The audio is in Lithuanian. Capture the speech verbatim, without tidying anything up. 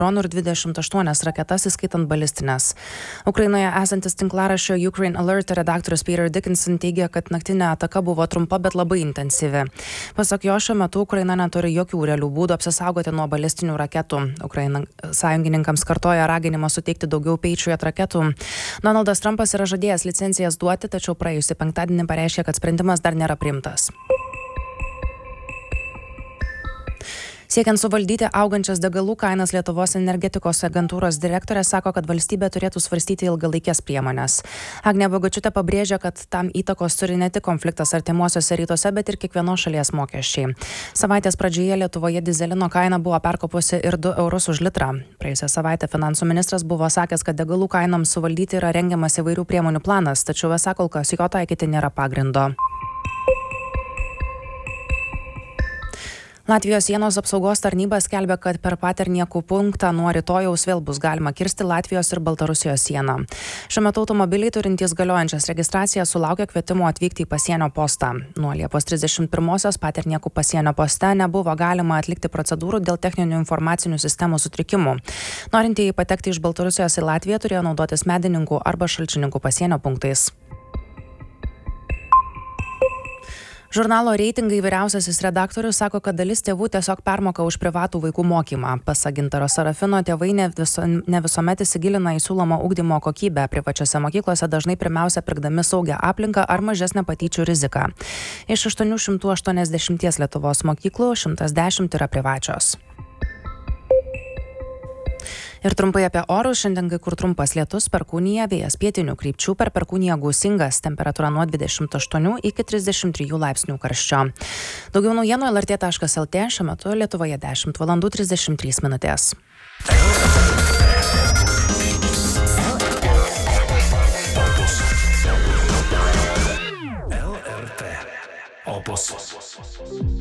dronų ir dvidešimt aštuonias raketas, įskaitant balistines. Ukrainoje esantis tinklaraščio Ukraine Alert redaktorius Peter Dickinson teigia, kad naktinė ataka buvo trumpa, bet labai intensyvi. Pasak jo, šiuo metu Ukraina neturi jokių realių būdų apsisaugoti nuo balistinių raketų. Ukraina sąjungininkams kartoja raginimą suteikti daugiau Patriot raketų. Donaldas Trumpas yra žadėjęs licencijas duoti, tačiau praėjusį penktadienį pareiškė, kad sprendimas dar nėra priimtas. Siekiant suvaldyti augančias degalų kainas, Lietuvos energetikos agentūros direktorė sako, kad valstybė turėtų svarstyti ilgalaikės priemonės. Agnė Bogučiūtė pabrėžia, kad tam įtakos turi ne tik konfliktas artimuosiuose rytuose, bet ir kiekvienos šalies mokesčiai. Savaitės pradžioje Lietuvoje dyzelino kaina buvo perkopusi ir du eurus už litrą. Praėjusią savaitę finansų ministras buvo sakęs, kad degalų kainoms suvaldyti yra rengiamas įvairių priemonių planas, tačiau esą kol kas jo taikyti nėra pagrindo. Latvijos sienos apsaugos tarnyba skelbia, kad per Paterniekų punktą nuo rytojaus vėl bus galima kirsti Latvijos ir Baltarusijos sieną. Šiuo metu automobiliai turintys galiojančias registracijas sulaukia kvietimo atvykti į pasienio postą. Nuo Liepos trisdešimt pirmosios Paterniekų pasienio poste nebuvo galima atlikti procedūrų dėl techninių informacinių sistemų sutrikimų. Norintieji patekti iš Baltarusijos į Latviją turėjo naudotis Medininkų arba Šalčininkų pasienio punktais. Žurnalo Reitingai vyriausiasis redaktorius sako, kad dalis tėvų tiesiog permoka už privatų vaikų mokymą. Pasak Gintaro Sarafino, tėvai ne, viso, ne visuomet įsigilina į siūlomą ugdymo kokybę. Privačiose mokyklose dažnai pirmiausia pirkdami saugią aplinką ar mažesnę patyčių riziką. Iš aštuonių šimtų aštuoniasdešimties Lietuvos mokyklų šimtas dešimt yra privačios. Ir trumpai apie orus. Šiandien kai kur trumpas lietus, Perkūnija, vėjas pietinių krypčių, per Perkūniją gūsingas, temperatūra nuo dvidešimt aštuonių iki trisdešimt trijų laipsnių karščio. Daugiau naujienų el er tė taškas el tė, šiuo metu Lietuvoje dešimt valandų trisdešimt trys minutės. el er tė Opus.